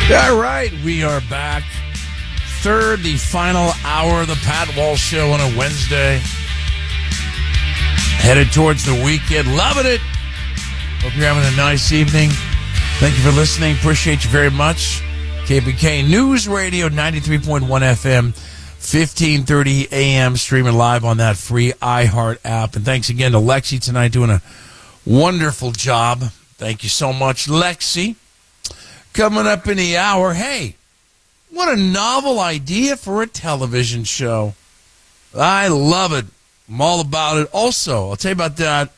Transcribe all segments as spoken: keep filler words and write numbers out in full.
All right, we are back. Third, the final hour of the Pat Walsh Show on a Wednesday. Headed towards the weekend. Loving it. Hope you're having a nice evening. Thank you for listening. Appreciate you very much. K P K News Radio, ninety-three point one F M, fifteen thirty A M, streaming live on that free iHeart app. And thanks again to Lexi tonight, doing a wonderful job. Thank you so much, Lexi. Coming up in the hour, hey, what a novel idea for a television show. I love it. I'm all about it. Also, I'll tell you about that.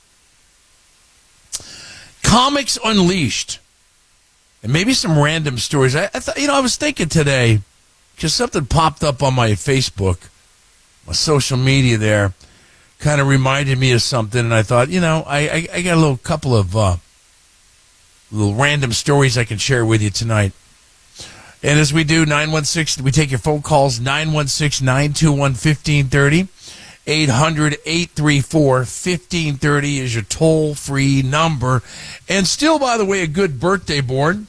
Comics Unleashed. And maybe some random stories. I, I thought, you know, I was thinking today, because something popped up on my Facebook, my social media there, kind of reminded me of something, and I thought, you know, I, I, I got a little couple of uh, little random stories I can share with you tonight. And as we do, nine one six, we take your phone calls, nine one six, nine two one, one five three zero. eight hundred, eight three four, one five three zero is your toll-free number. And still, by the way, a good birthday board.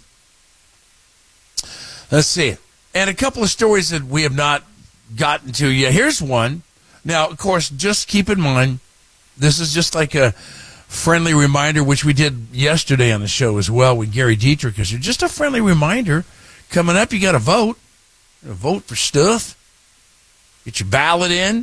Let's see. And a couple of stories that we have not gotten to yet. Here's one. Now, of course, just keep in mind, this is just like a friendly reminder, which we did yesterday on the show as well with Gary Dietrich. Is just a friendly reminder. Coming up, you got to vote. You gotta vote for stuff. Get your ballot in.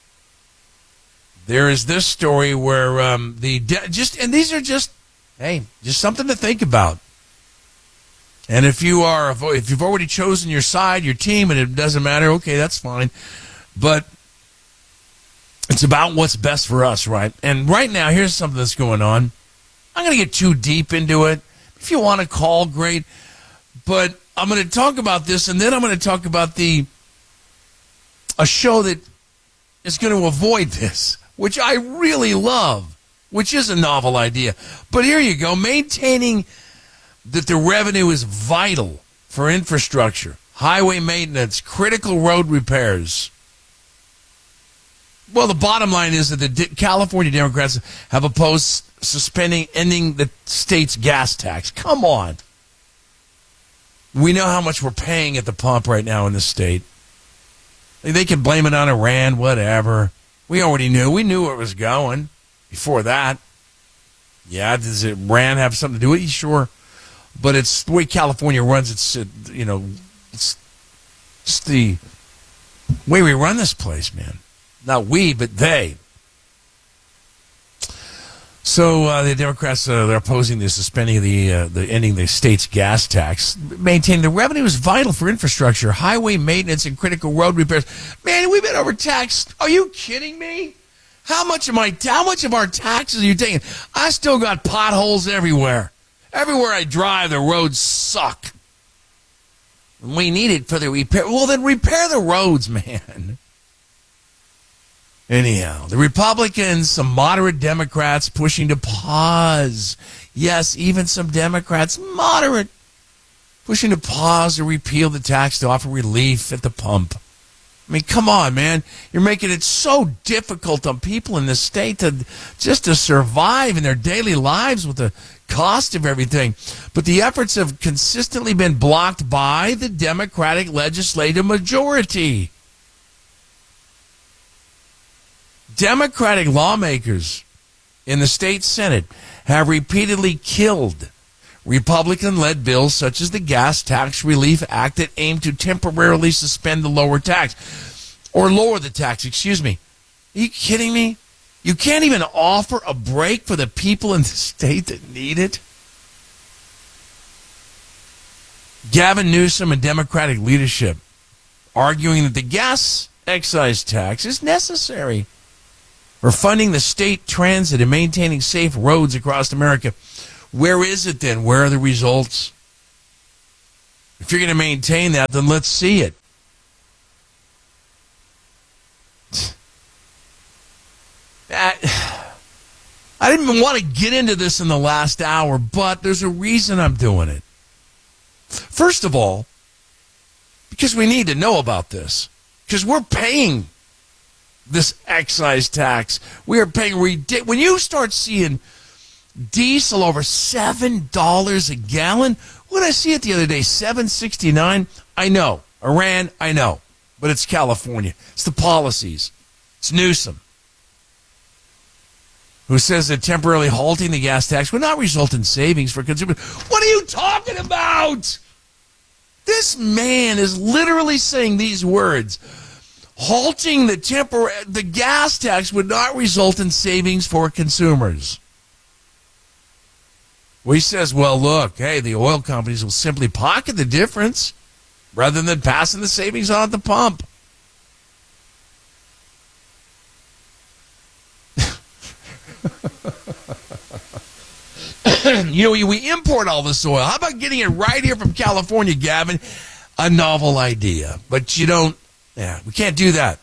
There is this story where um, the de- just and these are just hey, just something to think about. And if you are if you've already chosen your side, your team, and it doesn't matter, okay, that's fine. But it's about what's best for us, right? And right now, here's something that's going on. I'm going to get too deep into it. If you want to call, great. But I'm going to talk about this, and then I'm going to talk about the a show that is going to avoid this, which I really love, which is a novel idea. But here you go, maintaining that the revenue is vital for infrastructure, highway maintenance, critical road repairs. Well, the bottom line is that the D- California Democrats have opposed suspending, ending the state's gas tax. Come on. We know how much we're paying at the pump right now in the state. They can blame it on Iran, whatever. We already knew. We knew where it was going before that. Yeah, does Iran have something to do with it? Sure. But it's the way California runs. It's, uh, you know, it's just the way we run this place, man. Not we, but they. So uh, the Democrats, uh, they're opposing the suspending of the, uh, the ending the state's gas tax. Maintaining the revenue is vital for infrastructure, highway maintenance, and critical road repairs. Man, we've been overtaxed. Are you kidding me? How much of my how much of our taxes are you taking? I still got potholes everywhere. Everywhere I drive, the roads suck. We need it for the repair. Well, then repair the roads, man. Anyhow, the Republicans, some moderate Democrats pushing to pause. Yes, even some Democrats, moderate, pushing to pause or repeal the tax to offer relief at the pump. I mean, come on, man. You're making it so difficult on people in this state to just to survive in their daily lives with the cost of everything. But the efforts have consistently been blocked by the Democratic legislative majority. Democratic lawmakers in the state Senate have repeatedly killed Republican-led bills such as the Gas Tax Relief Act that aim to temporarily suspend the lower tax, or lower the tax, excuse me. Are you kidding me? You can't even offer a break for the people in the state that need it? Gavin Newsom and Democratic leadership arguing that the gas excise tax is necessary for funding the state transit and maintaining safe roads across America. Where is it then? Where are the results? If you're going to maintain that, then let's see it. I, I didn't even want to get into this in the last hour, but there's a reason I'm doing it. First of all, because we need to know about this. Because we're paying this excise tax. We are paying ridiculous. When you start seeing diesel over seven dollars a gallon, What did I see it the other day? seven sixty-nine. I know. Iran, I know. But it's California. It's the policies. It's Newsom, who says that temporarily halting the gas tax would not result in savings for consumers. What are you talking about? This man is literally saying these words. Halting the tempor- the gas tax would not result in savings for consumers. Well, he says, well, look, hey, the oil companies will simply pocket the difference rather than passing the savings on at the pump. You know, we import all this oil. How about getting it right here from California, Gavin? A novel idea. But you don't, yeah, we can't do that.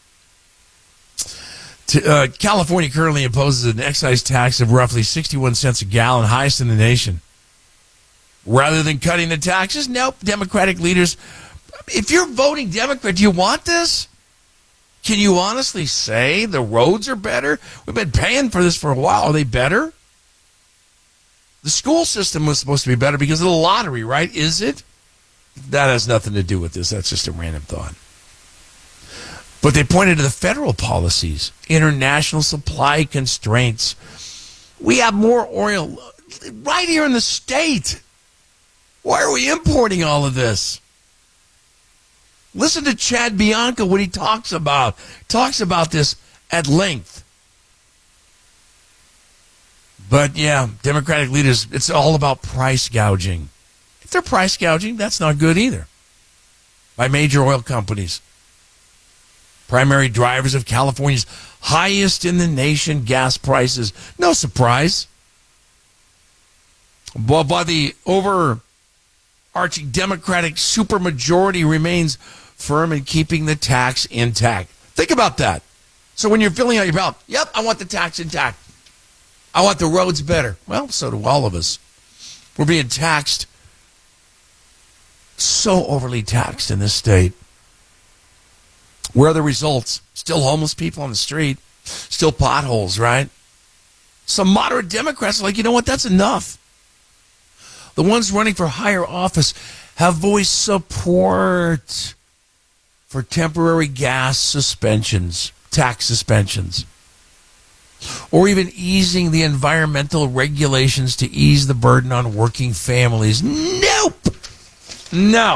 To, uh, California currently imposes an excise tax of roughly sixty-one cents a gallon, highest in the nation. Rather than cutting the taxes, nope, Democratic leaders, if you're voting Democrat, do you want this? Can you honestly say the roads are better? We've been paying for this for a while. Are they better? The school system was supposed to be better because of the lottery, right? Is it? That has nothing to do with this. That's just a random thought. But they pointed to the federal policies, international supply constraints. We have more oil right here in the state. Why are we importing all of this? Listen to Chad Bianco, what he talks about. Talks about this at length. But yeah, Democratic leaders, it's all about price gouging. If they're price gouging, that's not good either. By major oil companies. Primary drivers of California's highest in the nation gas prices. No surprise. But while the overarching Democratic supermajority remains firm in keeping the tax intact. Think about that. So when you're filling out your ballot, yep, I want the tax intact. I want the roads better. Well, so do all of us. We're being taxed, so overly taxed in this state. Where are the results? Still homeless people on the street. Still potholes, right? Some moderate Democrats are like, you know what, that's enough. The ones running for higher office have voiced support for temporary gas suspensions, tax suspensions, or even easing the environmental regulations to ease the burden on working families. Nope. No.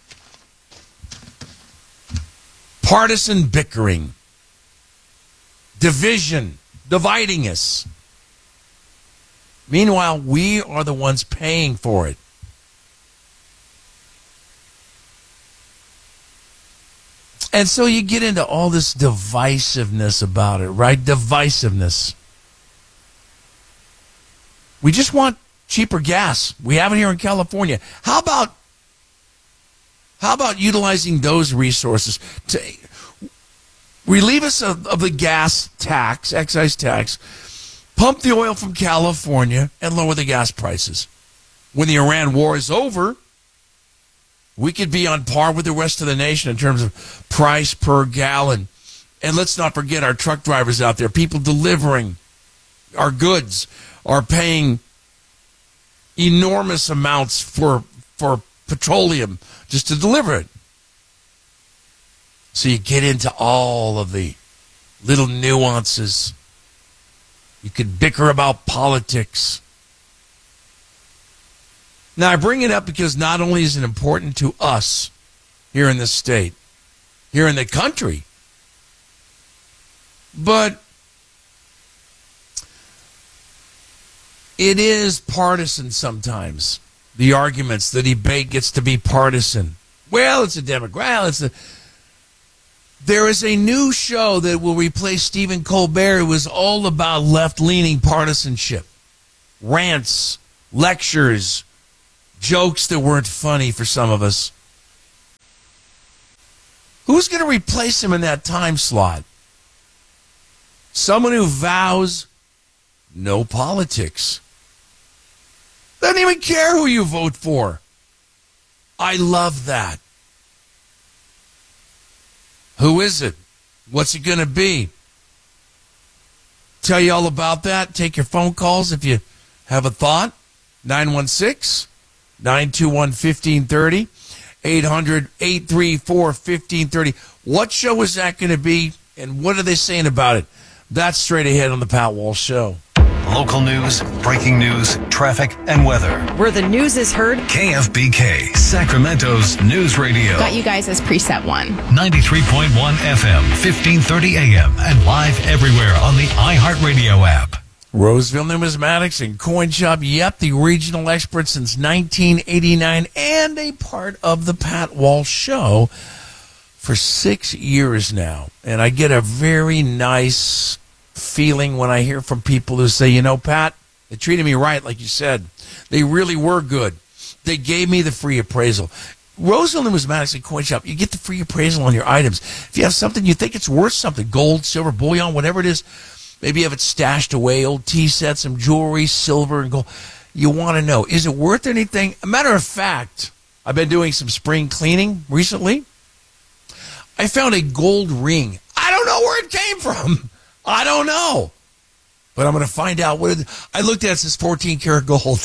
Partisan bickering, division, dividing us. Meanwhile, we are the ones paying for it. And so you get into all this divisiveness about it, right? Divisiveness. We just want cheaper gas. We have it here in California. How about how about utilizing those resources to relieve us of, of the gas tax, excise tax, pump the oil from California, and lower the gas prices? When the Iran war is over, we could be on par with the rest of the nation in terms of price per gallon. And let's not forget our truck drivers out there, people delivering our goods, are paying enormous amounts for for petroleum just to deliver it. So you get into all of the little nuances. You could bicker about politics. Now, I bring it up because not only is it important to us here in this state, here in the country, but it is partisan sometimes. The arguments, the debate gets to be partisan. Well, it's a Democrat. Well, it's a... There is a new show that will replace Stephen Colbert. It was all about left-leaning partisanship. Rants, lectures, jokes that weren't funny for some of us. Who's going to replace him in that time slot? Someone who vows no politics. Doesn't even care who you vote for. I love that. Who is it? What's it going to be? Tell you all about that. Take your phone calls if you have a thought. nine one six, nine two one, one five three zero, eight hundred, eight three four, one five three zero. What show is that going to be, and what are they saying about it? That's straight ahead on the Pat Walsh Show. Local news, breaking news, traffic, and weather. Where the news is heard. K F B K, Sacramento's news radio. Got you guys as preset one. ninety-three point one F M, fifteen thirty A M, and live everywhere on the iHeartRadio app. Roseville Numismatics and Coin Shop. Yep, the regional expert since nineteen eighty-nine and a part of the Pat Walsh Show for six years now. And I get a very nice feeling when I hear from people who say, you know, Pat, they treated me right, like you said. They really were good. They gave me the free appraisal. Roseville Numismatics and Coin Shop, you get the free appraisal on your items. If you have something you think it's worth something, gold, silver, bullion, whatever it is, maybe you have it stashed away, old tea sets, some jewelry, silver, and gold. You want to know, is it worth anything? A matter of fact, I've been doing some spring cleaning recently. I found a gold ring. I don't know where it came from. I don't know. But I'm going to find out what it, I looked at it, it says fourteen karat gold.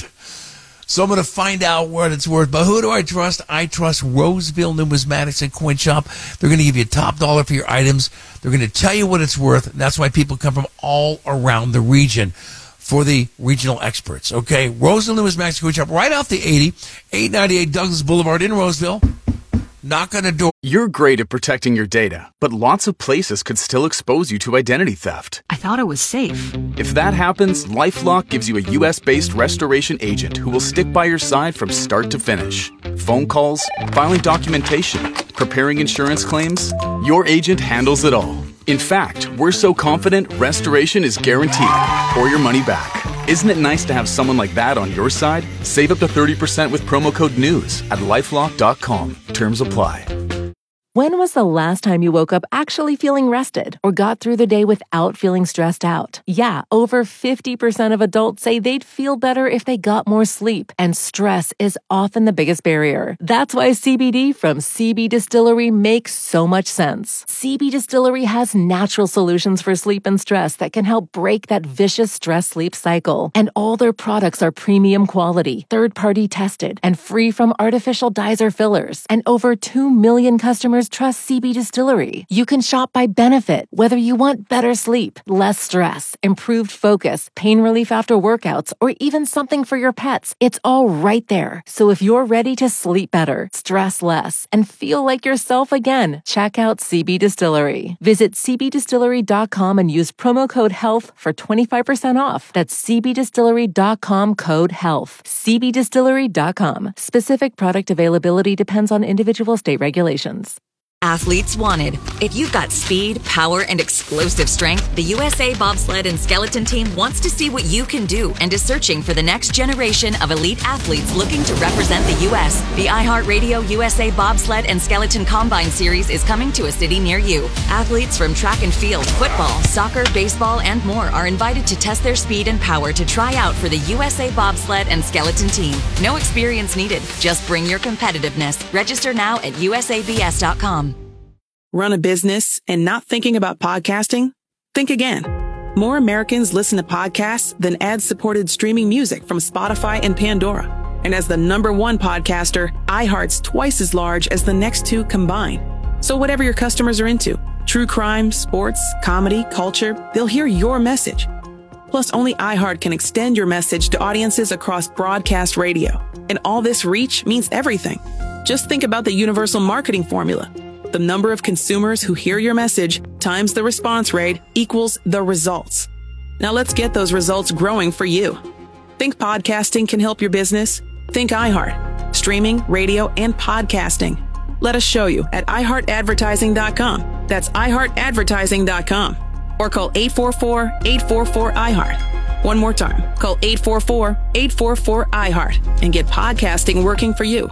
So I'm going to find out what it's worth. But who do I trust? I trust Roseville Numismatics and Coin Shop. They're going to give you top dollar for your items. They're going to tell you what it's worth. And that's why people come from all around the region for the regional experts. Okay, Roseville Numismatics and Coin Shop, right off the eighty, eight ninety-eight Douglas Boulevard in Roseville. Knock on the door. You're great at protecting your data, but lots of places could still expose you to identity theft. I thought it was safe. If that happens, LifeLock gives you a U S based restoration agent who will stick by your side from start to finish. Phone calls, filing documentation, preparing insurance claims, your agent handles it all. In fact, we're so confident restoration is guaranteed or your money back. Isn't it nice to have someone like that on your side? Save up to thirty percent with promo code NEWS at lifelock dot com. Terms apply. When was the last time you woke up actually feeling rested or got through the day without feeling stressed out? Yeah, over fifty percent of adults say they'd feel better if they got more sleep, and stress is often the biggest barrier. That's why C B D from C B Distillery makes so much sense. C B Distillery has natural solutions for sleep and stress that can help break that vicious stress-sleep cycle. And all their products are premium quality, third-party tested, and free from artificial dyes or fillers. And over two million customers trust C B Distillery. You can shop by benefit, whether you want better sleep, less stress, improved focus, pain relief after workouts, or even something for your pets. It's all right there. So if you're ready to sleep better, stress less, and feel like yourself again, check out C B Distillery. Visit c b distillery dot com and use promo code HEALTH for twenty-five percent off. That's c b distillery dot com code HEALTH. c b distillery dot com. Specific product availability depends on individual state regulations. Athletes wanted. If you've got speed, power, and explosive strength, the U S A Bobsled and Skeleton Team wants to see what you can do and is searching for the next generation of elite athletes looking to represent the U S The iHeartRadio U S A Bobsled and Skeleton Combine Series is coming to a city near you. Athletes from track and field, football, soccer, baseball, and more are invited to test their speed and power to try out for the U S A Bobsled and Skeleton Team. No experience needed. Just bring your competitiveness. Register now at u s a b s dot com. Run a business and not thinking about podcasting? Think again. More Americans listen to podcasts than ad-supported streaming music from Spotify and Pandora. And as the number one podcaster, iHeart's twice as large as the next two combined. So whatever your customers are into, true crime, sports, comedy, culture, they'll hear your message. Plus, only iHeart can extend your message to audiences across broadcast radio. And all this reach means everything. Just think about the universal marketing formula. The number of consumers who hear your message times the response rate equals the results. Now let's get those results growing for you. Think podcasting can help your business? Think iHeart. Streaming, radio, and podcasting. Let us show you at i heart advertising dot com. That's i heart advertising dot com. Or call eight four four, eight four four, I heart. One more time. Call eight four four, eight four four, I heart and get podcasting working for you.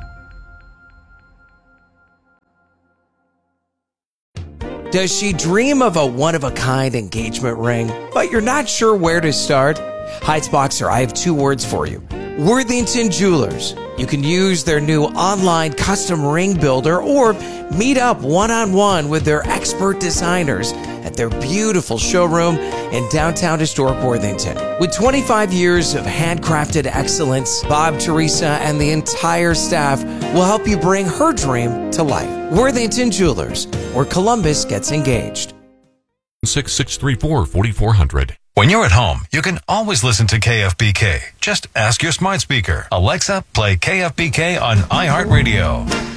Does she dream of a one-of-a-kind engagement ring, but you're not sure where to start? Heights Boxer, I have two words for you. Worthington Jewelers. You can use their new online custom ring builder or meet up one-on-one with their expert designers at at their beautiful showroom in downtown historic Worthington. With twenty-five years of handcrafted excellence, Bob, Teresa, and the entire staff will help you bring her dream to life. Worthington Jewelers, where Columbus gets engaged. six six three four, four four zero zero. When you're at home, you can always listen to K F B K. Just ask your smart speaker, Alexa, play K F B K on iHeartRadio.